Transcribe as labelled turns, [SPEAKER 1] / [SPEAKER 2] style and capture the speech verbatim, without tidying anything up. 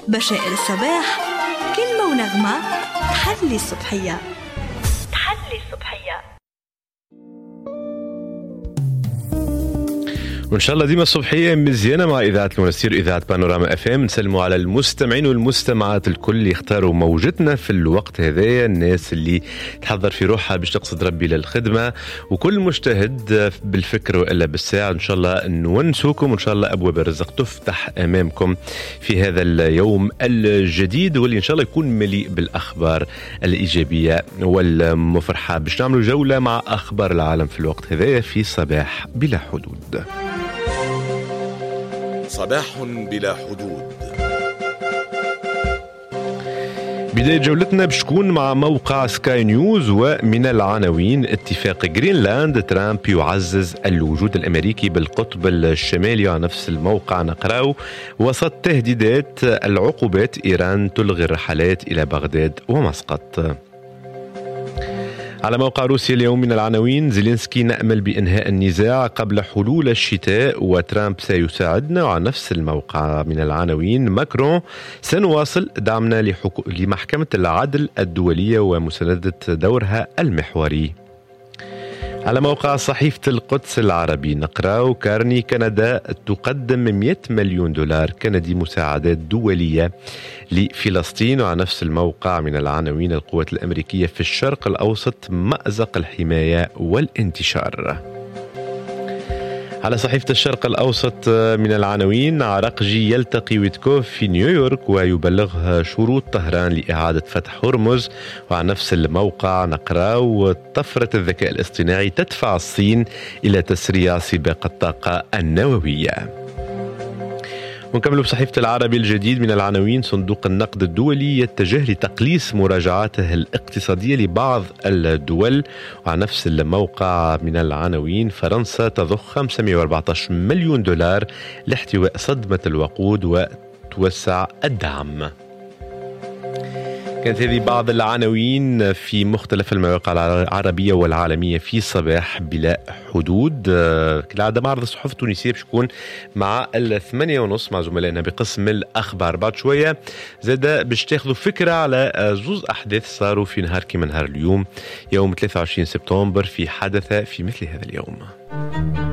[SPEAKER 1] بشائر الصباح، كلمة ونغمة تحلي الصبحية. تحلي الصبحية
[SPEAKER 2] وإن شاء الله ديما الصبحية مزيانة مع إذاعة المنستير إذاعة بانوراما أف ام. نسلموا على المستمعين والمستمعات الكل يختاروا موجتنا في الوقت هذايا، الناس اللي تحضر في روحها باش تقصد ربي للخدمة، وكل مجتهد بالفكر وإلا بالساعة. إن شاء الله نونسوكم، وإن شاء الله أبواب الرزق تفتح أمامكم في هذا اليوم الجديد، واللي إن شاء الله يكون مليء بالأخبار الإيجابية والمفرحة. باش نعملوا جولة مع أخبار العالم في الوقت هذايا في صباح بلا حدود.
[SPEAKER 3] صباح بلا حدود.
[SPEAKER 2] بداية جولتنا بشكون مع موقع سكاي نيوز، ومن العناوين: اتفاق جرينلاند، ترامب يعزز الوجود الأمريكي بالقطب الشمالي. على نفس الموقع نقرأ: وسط تهديدات العقوبات إيران تلغي الرحلات إلى بغداد ومسقط. على موقع روسيا اليوم من العناوين: زيلينسكي نأمل بإنهاء النزاع قبل حلول الشتاء وترامب سيساعدنا. وعلى نفس الموقع من العناوين: ماكرون سنواصل دعمنا لحكو... لمحكمة العدل الدولية ومساندة دورها المحوري. على موقع صحيفة القدس العربي نقرأ: كارني كندا تقدم مئة مليون دولار كندي مساعدات دولية لفلسطين. وعلى نفس الموقع من العناوين: القوات الأمريكية في الشرق الأوسط مأزق الحماية والانتشار. على صحيفة الشرق الأوسط من العناوين: عراقجي يلتقي ويتكوف في نيويورك ويبلغ شروط طهران لإعادة فتح هرمز. وعلى نفس الموقع نقرأ: طفرة الذكاء الاصطناعي تدفع الصين إلى تسريع سباق الطاقة النووية. ونكمل بصحيفة العربي الجديد من العناوين: صندوق النقد الدولي يتجه لتقليص مراجعاته الاقتصادية لبعض الدول. وعلى نفس الموقع من العناوين: فرنسا تضخ خمسمئة وأربعة عشر مليون دولار لاحتواء صدمة الوقود وتوسع الدعم. كانت هذه بعض العناوين في مختلف المواقع العربية والعالمية في صباح بلا حدود. كالعادة معرض الصحف التونسية باش يكون مع الثمانية ونص مع زملائنا بقسم الأخبار. بعد شوية زاد باش تاخذوا فكرة على زوز أحداث صاروا في نهار كما نهار اليوم، يوم ثلاثة وعشرين سبتمبر، في حدث في مثل هذا اليوم.